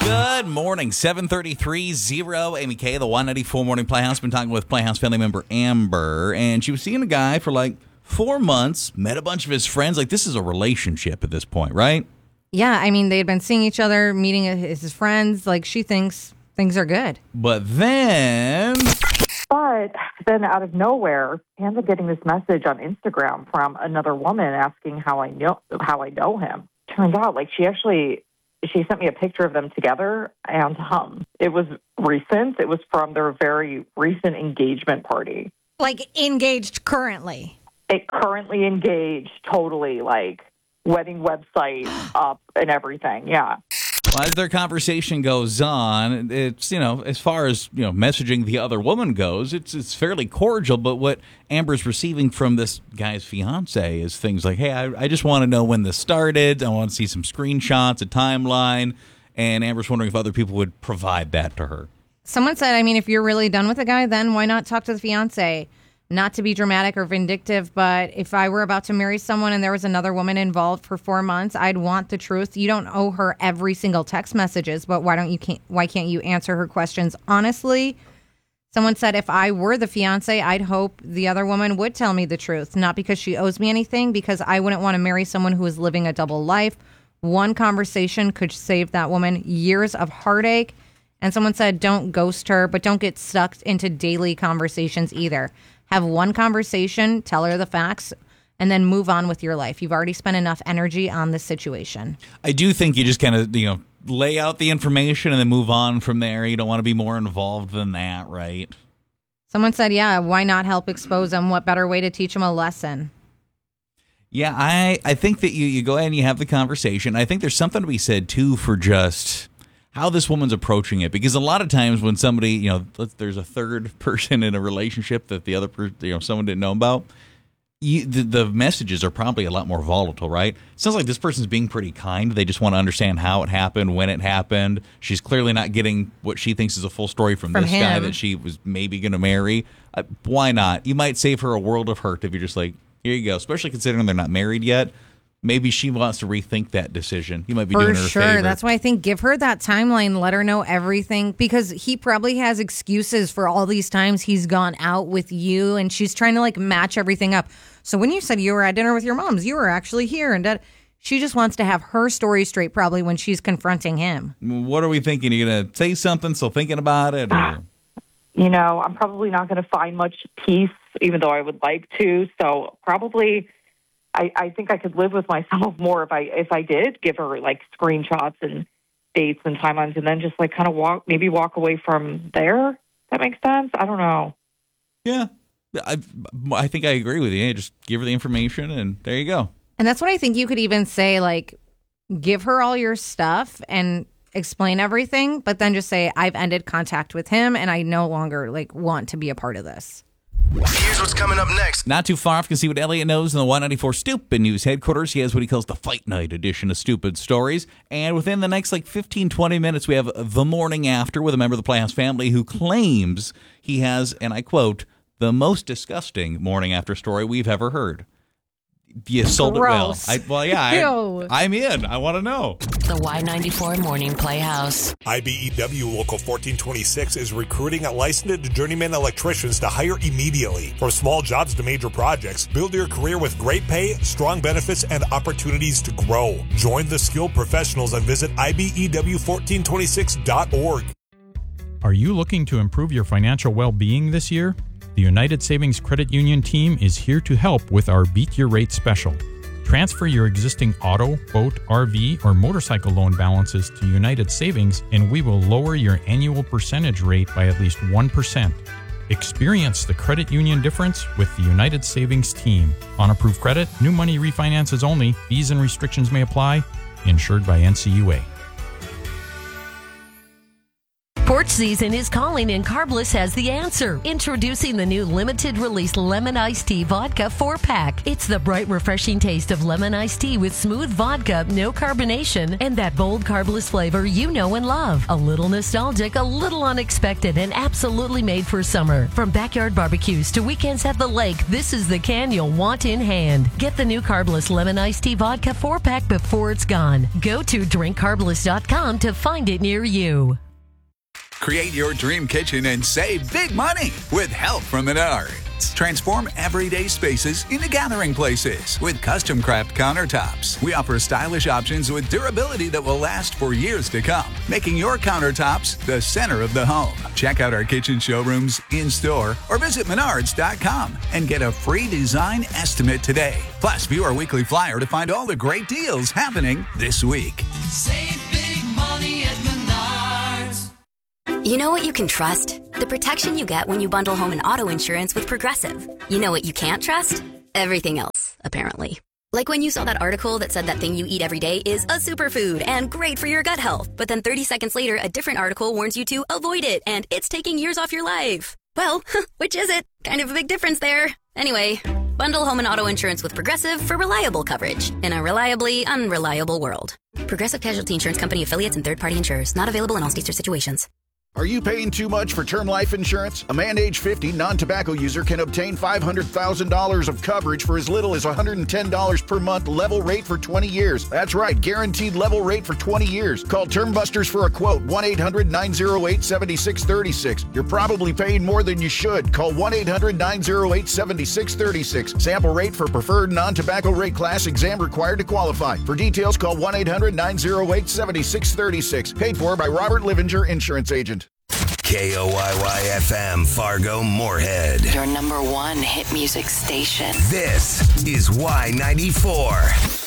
Good morning, 7:33, Amy K, the 194 Morning Playhouse. Been talking with Playhouse family member Amber, and she was seeing a guy for like 4 months, met a bunch of his friends. Like, this is a relationship at this point, right? Yeah, I mean, they'd been seeing each other, meeting his friends. Like, she thinks things are good. But then out of nowhere, I ended up getting this message on Instagram from another woman asking how I know him. Turned out, like, she sent me a picture of them together, and it was recent. It was from their very recent engagement party. Like, engaged currently. Currently engaged, totally, like, wedding website up and everything, yeah. Well, as their conversation goes on, it's, as far as, messaging the other woman goes, it's fairly cordial. But what Amber's receiving from this guy's fiance is things like, hey, I just want to know when this started. I want to see some screenshots, a timeline. And Amber's wondering if other people would provide that to her. Someone said, I mean, if you're really done with the guy, then why not talk to the fiance? Not to be dramatic or vindictive, but if I were about to marry someone and there was another woman involved for 4 months, I'd want the truth. You don't owe her every single text messages, but why can't you answer her questions honestly? Someone said, if I were the fiance, I'd hope the other woman would tell me the truth, not because she owes me anything, because I wouldn't want to marry someone who is living a double life. One conversation could save that woman years of heartache. And someone said, don't ghost her, but don't get sucked into daily conversations either. Have one conversation, tell her the facts, and then move on with your life. You've already spent enough energy on this situation. I do think you just kind of, lay out the information and then move on from there. You don't want to be more involved than that, right? Someone said, yeah, why not help expose them? What better way to teach them a lesson? Yeah, I think that you go ahead and you have the conversation. I think there's something to be said, too, for just how this woman's approaching it, because a lot of times when somebody, there's a third person in a relationship that the other person, someone didn't know about, the messages are probably a lot more volatile, right? It sounds like this person's being pretty kind. They just want to understand how it happened, when it happened. She's clearly not getting what she thinks is a full story from this him. guy that she was maybe going to marry. Why not? You might save her a world of hurt if you're just like, here you go, especially considering they're not married yet. Maybe she wants to rethink that decision. You might be doing her a favor. For sure. That's why I think give her that timeline. Let her know everything, because he probably has excuses for all these times he's gone out with you, and she's trying to match everything up. So when you said you were at dinner with your moms, you were actually here, and she just wants to have her story straight probably when she's confronting him. What are we thinking? Are you going to say something, still thinking about it? Or? I'm probably not going to find much peace, even though I would like to. So probably I think I could live with myself more if I did give her screenshots and dates and timelines, and then just kind of walk away from there. That makes sense? I don't know. Yeah, I think I agree with you. Just give her the information, and there you go. And that's what I think you could even say, give her all your stuff and explain everything, but then just say, I've ended contact with him, and I no longer want to be a part of this. Here's what's coming up next. Not too far off, you can see what Elliot knows in the 194 Stupid News headquarters. He has what he calls the Fight Night edition of Stupid Stories. And within the next 15, 20 minutes, we have The Morning After with a member of the Playhouse family who claims he has, and I quote, the most disgusting morning after story we've ever heard. You sold Gross. it well. I'm in. I want to know. The Y94 Morning Playhouse. IBEW Local 1426 is recruiting licensed journeyman electricians to hire immediately. From small jobs to major projects, build your career with great pay, strong benefits, and opportunities to grow. Join the skilled professionals and visit IBEW1426.org. Are you looking to improve your financial well-being this year? The United Savings Credit Union team is here to help with our Beat Your Rate special. Transfer your existing auto, boat, RV, or motorcycle loan balances to United Savings, and we will lower your annual percentage rate by at least 1%. Experience the credit union difference with the United Savings team. On approved credit, new money refinances only. Fees and restrictions may apply. Insured by NCUA. Porch season is calling and Carbless has the answer. Introducing the new limited release lemon iced tea vodka 4-pack. It's the bright, refreshing taste of lemon iced tea with smooth vodka, no carbonation, and that bold Carbless flavor you know and love. A little nostalgic, a little unexpected, and absolutely made for summer. From backyard barbecues to weekends at the lake, this is the can you'll want in hand. Get the new Carbless lemon iced tea vodka 4-pack before it's gone. Go to drinkcarbless.com to find it near you. Create your dream kitchen and save big money with help from Menards. Transform everyday spaces into gathering places with custom craft countertops. We offer stylish options with durability that will last for years to come, making your countertops the center of the home. Check out our kitchen showrooms in-store or visit Menards.com and get a free design estimate today. Plus, view our weekly flyer to find all the great deals happening this week. Save big money at Menards. You know what you can trust? The protection you get when you bundle home and auto insurance with Progressive. You know what you can't trust? Everything else, apparently. Like when you saw that article that said that thing you eat every day is a superfood and great for your gut health. But then 30 seconds later, a different article warns you to avoid it and it's taking years off your life. Well, which is it? Kind of a big difference there. Anyway, bundle home and auto insurance with Progressive for reliable coverage in a reliably unreliable world. Progressive Casualty Insurance Company affiliates and third-party insurers. Not available in all states or situations. Are you paying too much for term life insurance? A man age 50 non-tobacco user can obtain $500,000 of coverage for as little as $110 per month, level rate for 20 years. That's right, guaranteed level rate for 20 years. Call Term Busters for a quote, 1-800-908-7636. You're probably paying more than you should. Call 1-800-908-7636. Sample rate for preferred non-tobacco rate class, exam required to qualify. For details, call 1-800-908-7636. Paid for by Robert Livinger, Insurance Agent. KOYY-FM, Fargo, Moorhead. Your number one hit music station. This is Y94.